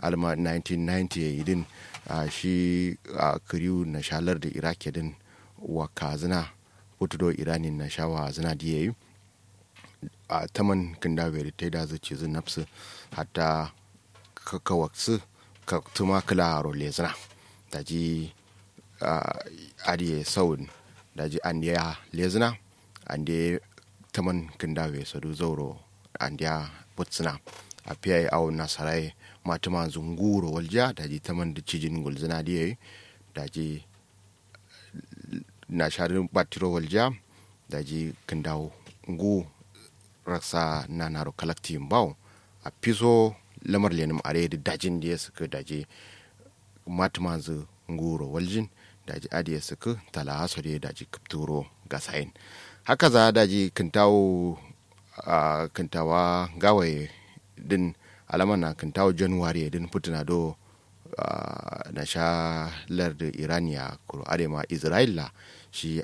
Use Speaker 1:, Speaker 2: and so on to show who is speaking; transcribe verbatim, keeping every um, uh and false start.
Speaker 1: alma nineteen ninety idin uh, shi uh, kiriu na shalar da iraki din waka zina putudo irani na shawa zina diye a taman kindawe ta da zuci zin nafsu hatta kakawaksu ka tuma kila role zina daji uh, adiye saun daji andiya lezina ande taman kindawe sadu zauro andiya putsina a fiye awo nasarai matuma zunguro walja daji taman da cijin gulzina diye daji na sharin batiro walja daji kindawo ngu rasa na naro kalakti mbao a piso lamar lenim are da dajin da ya suka daji matuma zunguro waljin daji adiye suka tala haso da daji kapturo gasain haka za daji kintawo a kintawa gawaye din alama na kintawo january din putuna do uh, na sha larda iraniya kuro arema isra'ila shi